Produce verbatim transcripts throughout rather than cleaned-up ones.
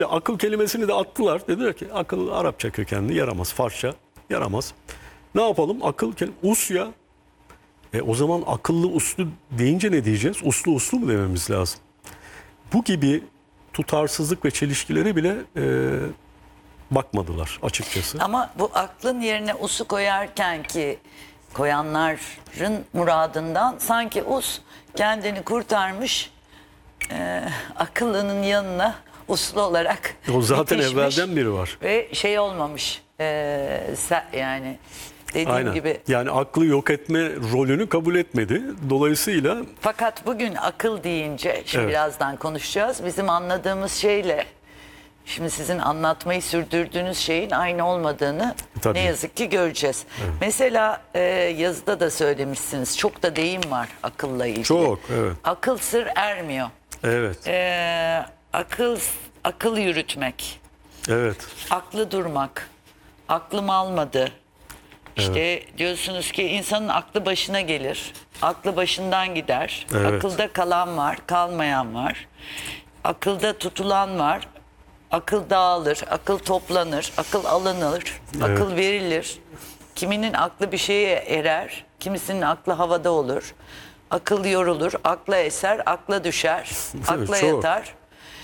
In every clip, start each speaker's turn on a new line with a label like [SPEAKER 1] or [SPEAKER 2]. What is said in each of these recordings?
[SPEAKER 1] Akıl kelimesini de attılar. Dediler ki akıl Arapça kökenli, yaramaz. Farsça yaramaz. Ne yapalım? Akıl kelim us ya. E o zaman akıllı uslu deyince ne diyeceğiz? Uslu uslu mu dememiz lazım? Bu gibi tutarsızlık ve çelişkilere bile e, bakmadılar açıkçası.
[SPEAKER 2] Ama bu aklın yerine usu koyarken ki koyanların muradından sanki us kendini kurtarmış, e, akıllının yanına uslu olarak
[SPEAKER 1] O zaten
[SPEAKER 2] yetişmiş
[SPEAKER 1] evvelden biri var.
[SPEAKER 2] ve şey olmamış, e, se- yani dediğim
[SPEAKER 1] Aynen.
[SPEAKER 2] gibi.
[SPEAKER 1] Yani aklı yok etme rolünü kabul etmedi. Dolayısıyla
[SPEAKER 2] Fakat bugün akıl deyince, şimdi
[SPEAKER 1] Evet.
[SPEAKER 2] birazdan konuşacağız, bizim anladığımız şeyle şimdi sizin anlatmayı sürdürdüğünüz şeyin aynı olmadığını
[SPEAKER 1] Tabii.
[SPEAKER 2] ne yazık ki göreceğiz.
[SPEAKER 1] Evet.
[SPEAKER 2] Mesela e, yazıda da söylemişsiniz, çok da deyim var akılla ilgili.
[SPEAKER 1] Çok, evet.
[SPEAKER 2] Akıl sır ermiyor.
[SPEAKER 1] evet.
[SPEAKER 2] E, akıl akıl yürütmek,
[SPEAKER 1] Evet.
[SPEAKER 2] aklı durmak, aklım almadı. İşte diyorsunuz ki insanın aklı başına gelir, aklı başından gider.
[SPEAKER 1] Evet.
[SPEAKER 2] Akılda kalan var, kalmayan var. Akılda tutulan var. Akıl dağılır, akıl toplanır, akıl alınır, akıl verilir. Kiminin aklı bir şeye erer, kimisinin aklı havada olur. Akıl yorulur, akla eser, akla düşer, akla
[SPEAKER 1] Çok.
[SPEAKER 2] yatar.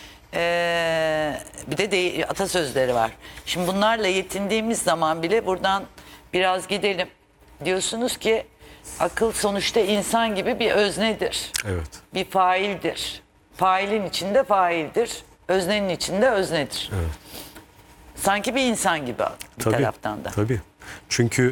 [SPEAKER 2] Ee, bir de, de atasözleri var. Şimdi bunlarla yetindiğimiz zaman bile buradan biraz gidelim. Diyorsunuz ki akıl sonuçta insan gibi bir öznedir.
[SPEAKER 1] Evet.
[SPEAKER 2] Bir faildir. Failin içinde faildir. Öznenin içinde öznedir.
[SPEAKER 1] Evet.
[SPEAKER 2] Sanki bir insan gibi bir
[SPEAKER 1] Tabii,
[SPEAKER 2] taraftan da.
[SPEAKER 1] Tabii. Çünkü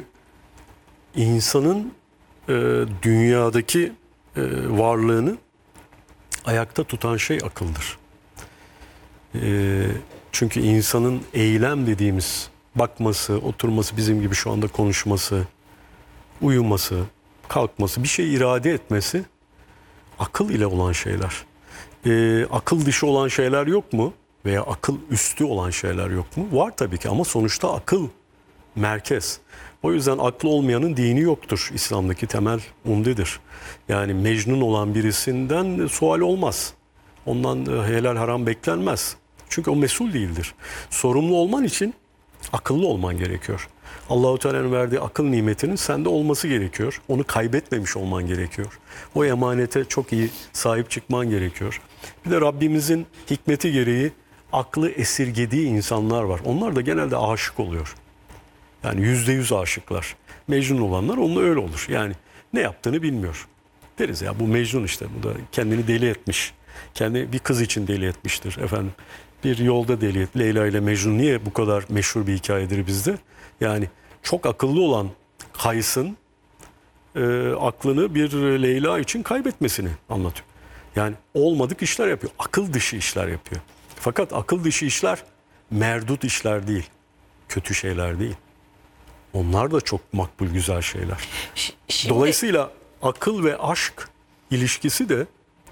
[SPEAKER 1] insanın e, dünyadaki e, varlığını ayakta tutan şey akıldır. E, çünkü insanın eylem dediğimiz bakması, oturması, bizim gibi şu anda konuşması, uyuması, kalkması, bir şey irade etmesi akıl ile olan şeyler. E, akıl dışı olan şeyler yok mu? Veya akıl üstü olan şeyler yok mu? Var tabii ki ama sonuçta akıl merkez. O yüzden aklı olmayanın dini yoktur. İslam'daki temel umdedir. Yani mecnun olan birisinden sual olmaz. Ondan helal haram beklenmez. Çünkü o mesul değildir. Sorumlu olman için akıllı olman gerekiyor. Allahu Teala'nın verdiği akıl nimetinin sende olması gerekiyor. Onu kaybetmemiş olman gerekiyor. O emanete çok iyi sahip çıkman gerekiyor. Bir de Rabbimizin hikmeti gereği aklı esirgediği insanlar var. Onlar da genelde aşık oluyor. Yani yüzde yüz aşıklar. Mecnun olanlar onunla öyle olur. Yani ne yaptığını bilmiyor. Deriz ya bu Mecnun işte. Bu da kendini deli etmiş. Kendi bir kız için deli etmiştir efendim. Bir yolda deli et. Leyla ile Mecnun niye bu kadar meşhur bir hikayedir bizde? Yani çok akıllı olan Kays'ın e, aklını bir Leyla için kaybetmesini anlatıyor. Yani olmadık işler yapıyor. Akıl dışı işler yapıyor. Fakat akıl dışı işler merdut işler değil. Kötü şeyler değil. Onlar da çok makbul güzel şeyler.
[SPEAKER 2] Ş- Şimdi,
[SPEAKER 1] Dolayısıyla akıl ve aşk ilişkisi de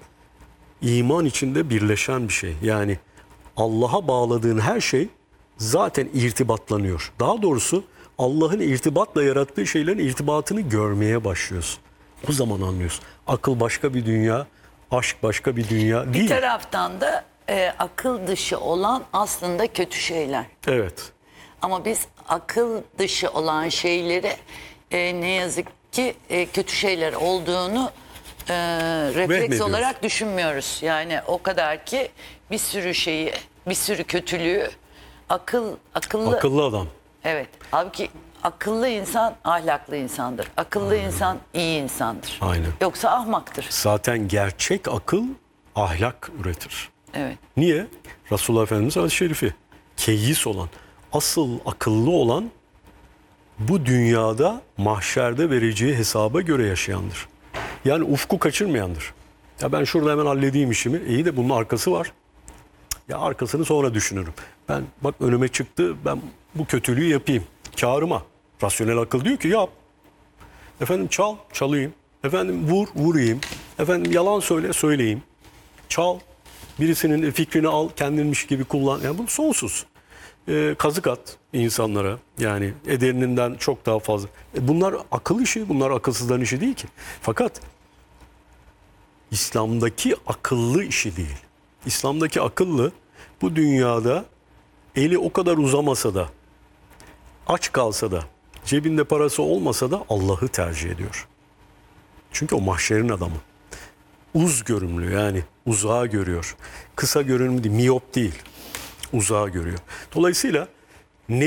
[SPEAKER 1] iman içinde birleşen bir şey. Yani Allah'a bağladığın her şey zaten irtibatlanıyor. Daha doğrusu Allah'ın irtibatla yarattığı şeylerin irtibatını görmeye başlıyorsun. O zaman anlıyorsun. Akıl başka bir dünya, aşk başka bir dünya
[SPEAKER 2] bir
[SPEAKER 1] değil.
[SPEAKER 2] taraftan da e, akıl dışı olan aslında kötü şeyler.
[SPEAKER 1] Evet.
[SPEAKER 2] Ama biz akıl dışı olan şeyleri e, ne yazık ki e, kötü şeyler olduğunu e, refleks
[SPEAKER 1] Vehmediyoruz.
[SPEAKER 2] olarak düşünmüyoruz. Yani o kadar ki bir sürü şeyi, bir sürü kötülüğü akıl akıllı
[SPEAKER 1] Akıllı adam.
[SPEAKER 2] evet. Halbuki akıllı insan ahlaklı insandır. Akıllı insan iyi insandır.
[SPEAKER 1] Aynen.
[SPEAKER 2] Yoksa ahmaktır.
[SPEAKER 1] Zaten gerçek akıl ahlak üretir.
[SPEAKER 2] Evet.
[SPEAKER 1] Niye? Resulullah Efendimiz hadis-i şerifi. Keyyis olan, asıl akıllı olan bu dünyada mahşerde vereceği hesaba göre yaşayandır. Yani ufku kaçırmayandır. Ya ben şurada hemen halledeyim işimi. İyi de bunun arkası var. Ya arkasını sonra düşünürüm. Ben bak önüme çıktı, ben bu kötülüğü yapayım. Kârıma. Rasyonel akıl diyor ki yap. Efendim çal, çalayım. Efendim vur, vurayım. Efendim yalan söyle, söyleyeyim. Çal. Birisinin fikrini al, kendinmiş gibi kullan. Yani bu sonsuz. Ee, kazık at insanlara. Yani ederinden çok daha fazla. E bunlar akıl işi, bunlar akılsızların işi değil ki. Fakat İslam'daki akıllı işi değil. İslam'daki akıllı bu dünyada eli o kadar uzamasa da, aç kalsa da, cebinde parası olmasa da Allah'ı tercih ediyor. Çünkü o mahşerin adamı. Uz görümlü, yani uzağa görüyor. Kısa görünümlü değil, miyop değil. Uzağa görüyor. Dolayısıyla